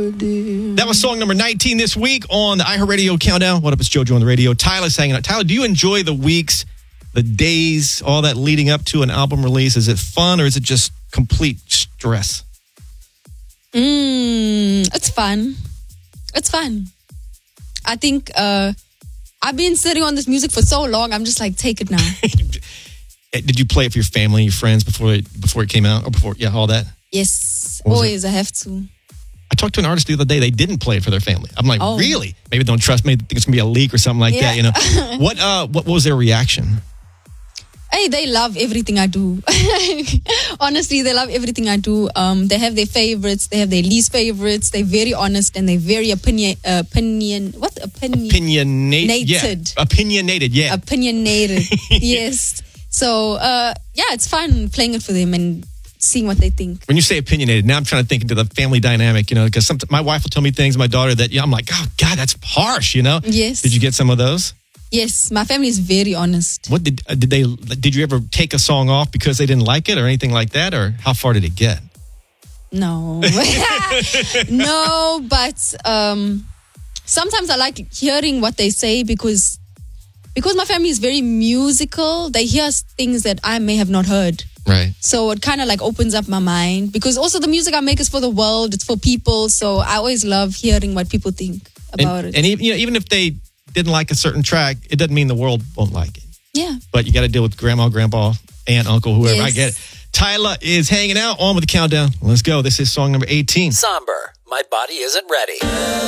That was song number 19 this week on the iHeartRadio Countdown. What up, it's JoJo on the radio. Tyler's hanging out. Tyler, do you enjoy the weeks, the days, all that leading up to an album release? Is it fun or is it just complete stress? It's fun. It's fun. I think I've been sitting on this music for so long. I'm just like, take it now. Did you play it for your family, your friends before it came out? Or before, all that? Yes, always. I have to. I talked to an artist the other day. They didn't play it for their family. I'm like, really? Maybe they don't trust me. They think it's going to be a leak or something like that, you know? What was their reaction? Hey, they love everything I do. Honestly, they love everything I do. They have their favorites. They have their least favorites. They're very honest and they're very opinionated. Opinionated, yeah. Opinionated, yes. So, it's fun playing it for them and seeing what they think. When you say opinionated, now I'm trying to think into the family dynamic, you know, because my wife will tell me things, my daughter, that I'm like, oh, God, that's harsh, you know? Yes. Did you get some of those? Yes, my family is very honest. What did you ever take a song off because they didn't like it or anything like that? Or how far did it get? No. No, but sometimes I like hearing what they say because my family is very musical. They hear things that I may have not heard. Right. So it kind of like opens up my mind because also the music I make is for the world. It's for people. So I always love hearing what people think about it. And even if they didn't like a certain track, it doesn't mean the world won't like it. Yeah. But you got to deal with grandma, grandpa, aunt, uncle, whoever. Yes. I get it. Tyler is hanging out on with the countdown. Let's go. This is song number 18. Somber. My body isn't ready.